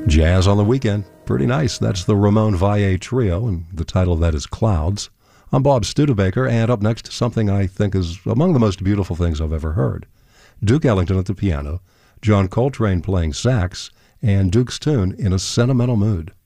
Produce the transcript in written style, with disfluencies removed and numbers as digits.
Jazz on the Weekend. Pretty nice. That's the Ramon Valle Trio, and the title of that is Clouds. I'm Bob Studebaker, and up next, something I think is among the most beautiful things I've ever heard. Duke Ellington at the piano, John Coltrane playing sax, and Duke's tune In a Sentimental Mood.